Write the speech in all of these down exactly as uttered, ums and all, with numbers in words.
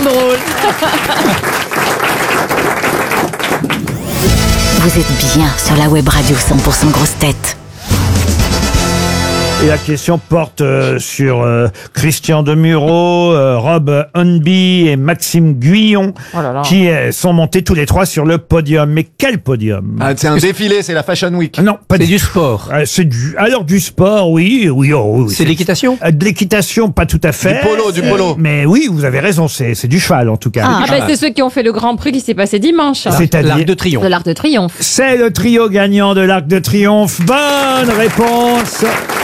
drôle. Vous êtes bien sur la web radio cent pour cent Grosses Têtes. Et la question porte euh, sur euh, Christian Demureau, euh, Rob Hunby et Maxime Guyon, Oh là là. qui euh, sont montés tous les trois sur le podium. Mais quel podium? Ah, c'est un défilé, c'est la Fashion Week. Non, pas C'est du sport. Euh, c'est du. Alors du sport, oui, oui, oh, oui. C'est de l'équitation. Euh, de l'équitation, pas tout à fait. Du polo, du Euh, polo. Mais oui, vous avez raison, c'est c'est du cheval en tout cas. Ah, bah, c'est ceux qui ont fait le Grand Prix qui s'est passé dimanche. C'est-à-dire. L'Arc de Triomphe. De l'Arc de Triomphe. C'est le trio gagnant de l'Arc de Triomphe. Bonne réponse.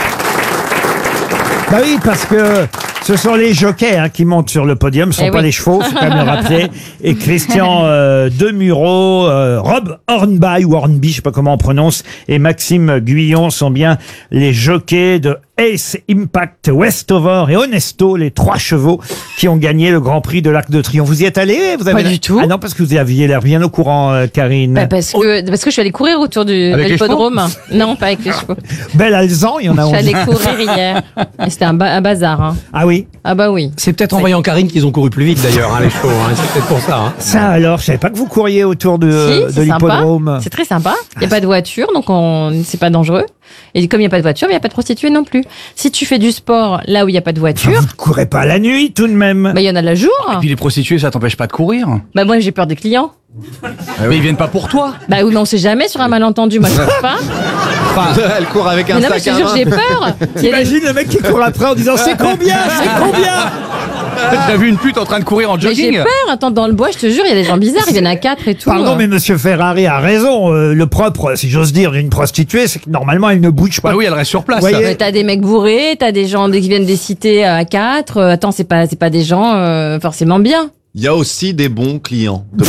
Bah oui, parce que ce sont les jockeys hein, qui montent sur le podium, ce ne sont Eh pas oui. les chevaux, faut quand même le rappeler. Et Christian euh, Demureau, euh, Rob Hornby ou Hornby, je sais pas comment on prononce, et Maxime Guyon sont bien les jockeys de Ace, Impact, Westover et Honesto, les trois chevaux qui ont gagné le Grand Prix de l'Arc de Triomphe. Vous y êtes allé? Vous avez Pas du tout. Ah non, parce que vous aviez l'air bien au courant, euh, Karine. Bah, parce que parce que je suis allée courir autour du de Avec les l'hippodrome. Non, pas avec les chevaux. Belle Alzan, il y en a Je suis onze. allée courir hier. Et c'était un, ba- un bazar. Hein. Ah oui? Ah bah oui. C'est peut-être en voyant Karine qu'ils ont couru plus vite d'ailleurs, hein, les chevaux. Hein. C'est peut-être pour ça. Hein. Ça alors, je savais pas que vous couriez autour de, Si, de c'est sympa. l'hippodrome. C'est très sympa. Il n'y a pas de voiture, donc on... c'est pas dangereux. Et comme il n'y a pas de voiture, il n'y a pas de prostituées non plus. Si tu fais du sport là où il n'y a pas de Enfin, voiture, vous ne courez pas la nuit tout de même. bah il y en a la jour. Puis les prostituées, ça t'empêche pas de courir. Bah moi j'ai peur des clients. Mais ils viennent pas pour toi. Bah oui, mais on sait jamais sur un malentendu. Moi je ne pas. Elle court avec un Mais non, mais je sac te à jure, main. j'ai peur. Il y a des- Imagine le mec qui court après en disant c'est combien, c'est combien. T'as vu une pute en train de courir en Mais j'ai jogging? peur. Attends, dans le bois, je te jure, il y a des gens bizarres. Ils viennent à quatre et tout. Pardon, mais Monsieur Ferrari a raison. Euh, le propre, si j'ose dire, d'une prostituée, c'est que normalement elle ne bouge pas. Bah oui, elle reste sur place. Voyez. Ouais, t'as des mecs bourrés, t'as des gens qui viennent des cités à quatre. Euh, attends, c'est pas, c'est pas des gens euh, forcément bien. Il y a aussi des bons clients. De-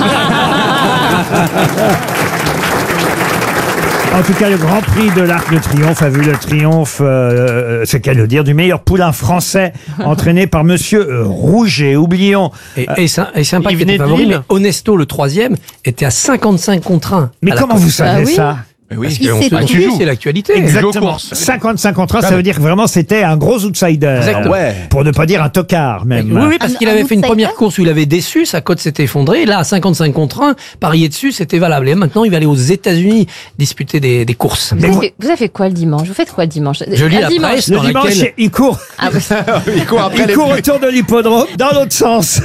En tout cas, le Grand Prix de l'Arc de Triomphe a vu le triomphe, euh, c'est qu'à le dire, du meilleur poulain français entraîné par Monsieur euh, Rouget. Oublions. Et, et, c'est- et c'est un pas il qui venait était de favori, Lille. mais Honesto, le troisième, était à cinquante-cinq contre un. Mais à la comment course. vous savez Ah oui. ça? Mais oui. Parce Il qu'on s'est se Ah, tu dit, joues. c'est l'actualité. Exactement. course. cinquante-cinq contre un, ça veut dire que vraiment c'était un gros outsider. Exactement. Ouais. Pour ne pas dire un tocard, même. Oui, oui, parce Un- qu'il un avait fait une outsider. première course où il avait déçu, sa cote s'était effondrée. Là, à cinquante-cinq contre un, parier dessus, c'était valable. Et maintenant, il va aller aux États-Unis disputer des, des courses. Vous avez, fait, vous avez fait quoi le dimanche? Vous faites quoi le dimanche? Je lis Un la dimanche. presse. Le dans dimanche, laquelle- il court, Ah, bah, Il court après il les court pluies. autour de l'hippodrome dans l'autre sens.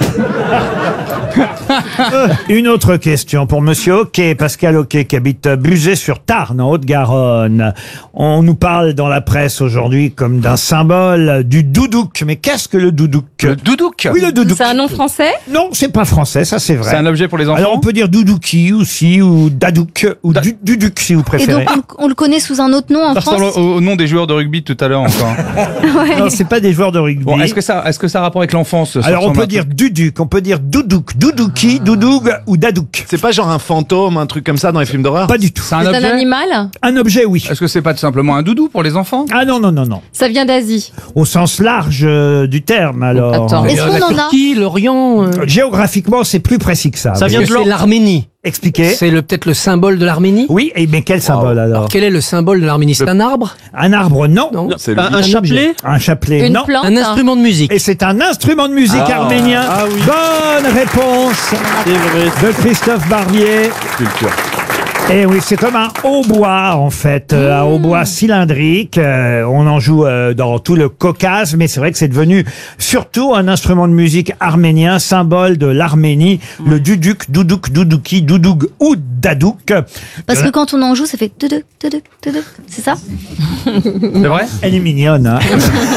Euh, Une autre question pour Monsieur Hockey, Pascal Hockey, qui habite Buzet-sur-Tarn, en Haute-Garonne. On nous parle dans la presse aujourd'hui comme d'un symbole du doudouk. Mais qu'est-ce que le doudouk? Le doudouk. Oui, le doudouk. c'est un nom français? Non, c'est pas français, ça c'est vrai. C'est un objet pour les enfants. Alors on peut dire doudouki aussi, ou dadouk, ou Da- du- duduc si vous Et préférez. donc, on, le- on le connaît sous un autre nom en Ça ressemble France. au, au nom des joueurs de rugby de tout à l'heure encore. Non, c'est pas des joueurs de rugby. Bon, est-ce que ça, est-ce que ça a rapport avec l'enfance? ça Alors on ressemble à peut un dire truc duduc, on peut dire doudouc, doudouki, doudoug ou dadouk. C'est pas genre un fantôme, un truc comme ça dans les films d'horreur? Pas du tout. C'est un C'est un objet. animal? Un objet, oui. Est-ce que c'est pas tout simplement un doudou pour les enfants? Ah non, non, non, non. Ça vient d'Asie. Au sens large euh, du terme, alors. Attends. Est-ce Euh, qu'on la en a Turquie, l'Orient. euh, Géographiquement, c'est plus précis que ça. Ça Vous vient de voyez. c'est l'Arménie. Expliquez. C'est le- peut-être le symbole de l'Arménie. Oui, et mais quel symbole alors? Alors, quel est le symbole de l'Arménie? C'est un arbre? Un arbre, non. Non. C'est le- Un chapelet? Un chapelet, Une non. plante? Un instrument de musique. Et c'est un instrument de musique Ah. arménien. Ah oui. Bonne réponse de Christophe Barbier. culture. Et oui, c'est comme un hautbois en fait, euh, un hautbois cylindrique. Euh, on en joue euh, dans tout le Caucase, mais c'est vrai que c'est devenu surtout un instrument de musique arménien, symbole de l'Arménie, le duduk, doudouk, doudouki, doudoug ou dadouk. Parce que quand on en joue, ça fait tuduk, tuduk, tuduk. C'est ça? C'est vrai? Elle est mignonne, hein.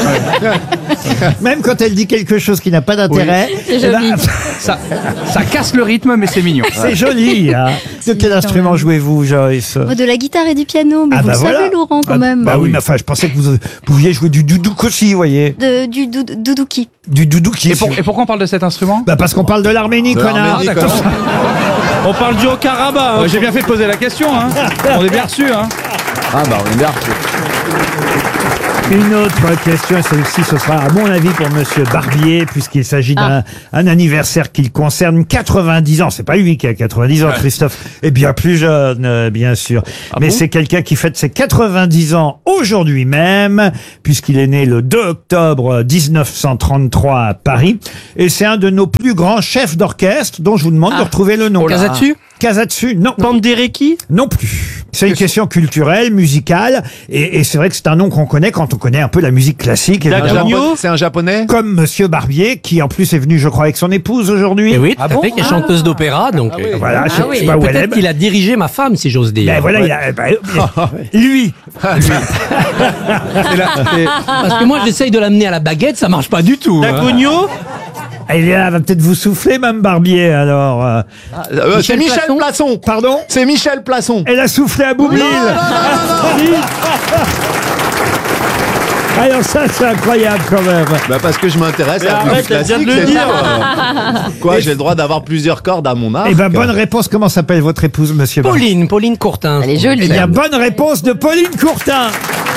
Même quand elle dit quelque chose qui n'a pas d'intérêt, C'est eh ben, joli. Ça, ça casse le rythme, mais c'est mignon. c'est joli. Hein. De quel instrument jouez-vous, Joyce? Moi, de la guitare et du piano, mais Ah vous bah le voilà. savez, Laurent, quand Ah, même. Bah oui, mais enfin, je pensais que vous pouviez jouer du doudouk aussi, vous voyez. De, du dou- doudouki. Du doudouki. Et, pour- et pourquoi on parle de cet instrument? Bah parce qu'on parle de l'Arménie, De connard. l'Arménie, Ah, d'accord. connard. On parle du Haut-Karabakh. J'ai bien fait de poser la question. Hein. On est bien reçu. Hein. Ah bah on est bien. Une autre question, celle-ci, ce sera à mon avis pour Monsieur Barbier, puisqu'il s'agit d'un un anniversaire qui le concerne, quatre-vingt-dix ans. C'est pas lui qui a quatre-vingt-dix ans, Christophe est bien plus jeune, euh, bien sûr. Mais c'est quelqu'un qui fête ses quatre-vingt-dix ans aujourd'hui même, puisqu'il est né le deux octobre dix-neuf cent trente-trois à Paris. Et c'est un de nos plus grands chefs d'orchestre, dont je vous demande de retrouver le nom. Casatsu Casatsu, non. Bandereki Non plus. C'est une question culturelle, musicale, et, et c'est vrai que c'est un nom qu'on connaît quand on connaît un peu la musique classique. Et Japonais- C'est un japonais comme Monsieur Barbier, qui en plus est venu, je crois, avec son épouse aujourd'hui. Et oui, tout à fait, qui est chanteuse d'opéra, donc. euh, Voilà, je oui. sais et pas où elle est. peut-être qu'il a dirigé ma femme, si j'ose dire. Ben voilà, il a, ben, lui. C'est la- c'est- Parce que moi, j'essaye de l'amener à la baguette, ça marche pas du tout. hein. Elle est là, va peut-être vous souffler, Mme Barbier, alors. euh. Euh, C'est Michel Michel Plasson. Pardon? C'est Michel Plasson. Elle a soufflé à Boublil. Alors ça, c'est incroyable quand même. Bah parce que je m'intéresse à la musique classique, c'est ça. euh. Quoi, j'ai le droit d'avoir plusieurs cordes à mon arc. Eh ben, bonne réponse. Comment s'appelle votre épouse, Monsieur Barbier? Pauline, Pauline Courtin. Elle est jolie. Eh bien, bonne réponse de Pauline Courtin.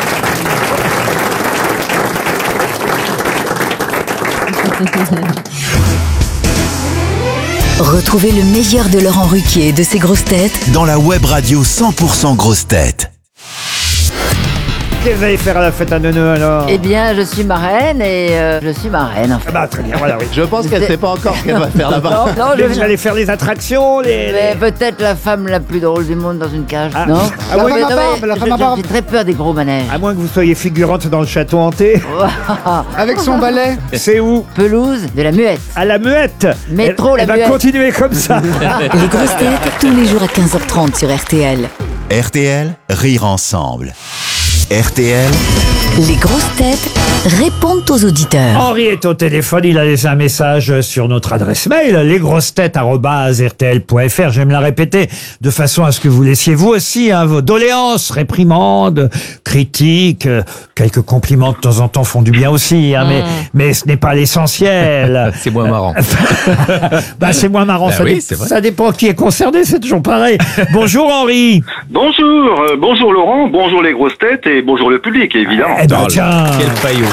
Retrouvez le meilleur de Laurent Ruquier et de ses grosses têtes Dans la web radio cent pour cent grosses têtes. Qu'est-ce que vous allez faire à la fête à Neuneu, alors? Eh bien, je suis marraine et euh, je suis marraine. En fait. Ah bah, très bien, voilà, oui. Je pense qu'elle sait pas encore ce qu'elle va faire là-bas. Non, non, Mais je vous viens. allez faire les attractions, les... Mais peut-être la femme la plus drôle du monde dans une cage, Ah. non? Ah Non, oui, mais la non, barbe, mais la je- femme à je- barbe. J'ai très peur des gros manèges. À moins que vous soyez figurante dans le château hanté. Avec son balai. C'est où? Pelouse de la Muette. À la Muette. Métro, elle, la elle va Muette. continuer comme ça. Les grosses têtes, tous les jours à quinze heures trente sur R T L. R T L, rire ensemble. R T L, Les grosses têtes répondent aux auditeurs. Henri est au téléphone, il a laissé un message sur notre adresse mail, lesgrossetêtes arobase r t l point f r. Je vais me la répéter de façon à ce que vous laissiez vous aussi hein, vos doléances, réprimandes, critiques, euh, quelques compliments de temps en temps font du bien aussi, hein, mais, mais ce n'est pas l'essentiel. C'est moins marrant. Bah, c'est moins marrant, Bah ça, oui, dé- c'est vrai. ça dépend qui est concerné, c'est toujours pareil. Bonjour Henri. Bonjour, euh, bonjour Laurent, bonjour les grosses têtes et bonjour le public, évidemment. Eh ben, tiens. Quel paillot.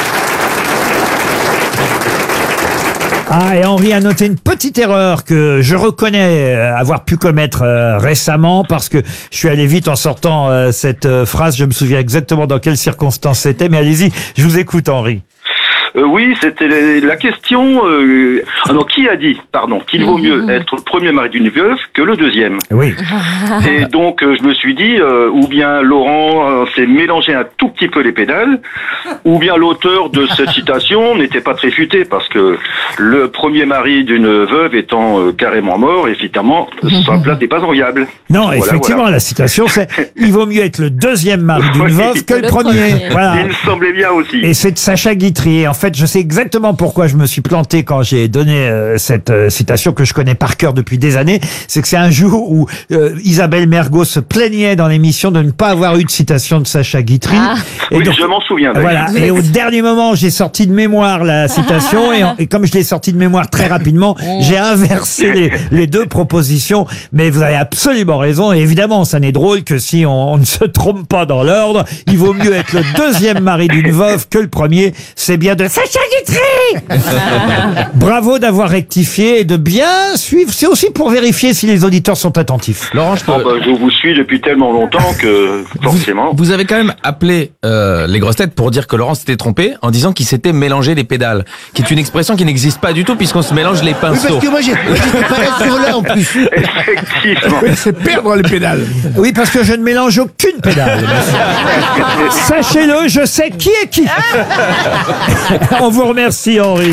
Ah, et Henri a noté une petite erreur que je reconnais euh, avoir pu commettre euh, récemment parce que je suis allé vite en sortant euh, cette euh, phrase. Je me souviens exactement dans quelles circonstances c'était, mais allez-y, je vous écoute Henri. Euh, oui, c'était la- la question... Euh, ah non, qui a dit, pardon, qu'il vaut mieux être le premier mari d'une veuve que le deuxième. Oui. Et donc, euh, je me suis dit, euh, ou bien Laurent euh, s'est mélangé un tout petit peu les pédales, ou bien l'auteur de cette citation n'était pas très futé, parce que le premier mari d'une veuve étant euh, carrément mort, évidemment, sa place n'est pas enviable. Non, Voilà, effectivement, voilà. la citation c'est « Il vaut mieux être le deuxième mari d'une Oui. veuve que le, Le premier. premier. Voilà. Il me semblait bien aussi. Et c'est de Sacha Guitry. Et en fait, je sais exactement pourquoi je me suis planté quand j'ai donné euh, cette euh, citation que je connais par cœur depuis des années. C'est que c'est un jour où euh, Isabelle Mergo se plaignait dans l'émission de ne pas avoir eu de citation de Sacha Guitry. Ah. Et Oui, donc, je m'en souviens. d'ailleurs. voilà. Et au dernier moment, j'ai sorti de mémoire la citation et, en- et comme je l'ai sorti de mémoire très rapidement, j'ai inversé les, les deux propositions. Mais vous avez absolument raison. Et évidemment, ça n'est drôle que si on, on ne se trompe pas dans l'ordre. Il vaut mieux être le deuxième mari d'une veuve que le premier. C'est bien de Sacha Guitry. Bravo d'avoir rectifié et de bien suivre. C'est aussi pour vérifier si les auditeurs sont attentifs. Laurent, je peux... Oh, bah, je vous suis depuis tellement longtemps que forcément. Vous avez quand même appelé euh, les grosses têtes pour dire que Laurent s'était trompé en disant qu'il s'était mélangé les pédales, qui est une expression qui n'existe pas du tout puisqu'on se mélange les pinceaux. moi j'ai pas là sur là en plus. Effectivement. C'est perdre les pédales. Oui, parce que je ne mélange aucune pédale. Sachez-le, je sais qui est qui. On vous remercie, Henri.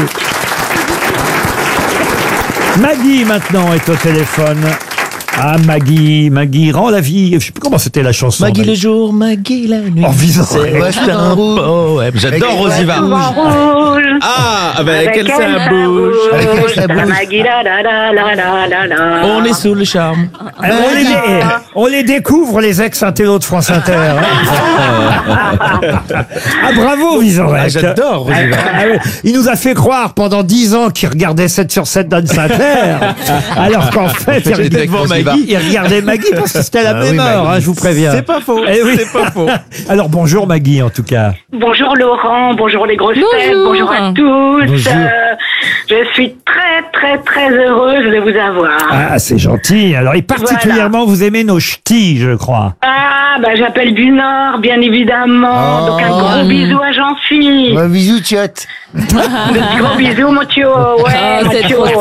Maggie, maintenant, est au téléphone. Ah, Maggie, Maggie rend la vie. Je sais plus comment c'était la chanson. Maggie le jour, Maggie la nuit. En visant. C'est moi, c'est un poème. J'adore Rosiva. Ah, avec elle ça bouge. On est sous le charme. Euh, on, les dé- on les découvre, les ex-intellos de France Inter. hein. Ah, bravo, Vizorek. Ah, j'adore Rosiva. Ah, oui. Il nous a fait croire pendant dix ans qu'il regardait sept sur sept d'Anne Sinclair, alors qu'en fait, il J'étais regardait devant ma il va. Maggie, il regardait Maggie parce que c'était à la Ah oui, même heure, Maggie. hein, je vous préviens. C'est pas faux. Eh oui. C'est pas faux. Alors bonjour Maggie en tout cas. Bonjour Laurent, bonjour les grosses têtes, Bonjour. bonjour à tous. Bonjour. Euh, je suis très très très heureuse de vous avoir. Ah, c'est gentil. Alors, et particulièrement, vous aimez nos ch'tis, je crois. Ah, bah j'appelle du Nord, bien évidemment. Oh. Donc un gros bisou à Jean-Philippe. Un bisou, tiotte. De petits gros bisous, mon tio. Ouais, Ah, mon c'est tio. trop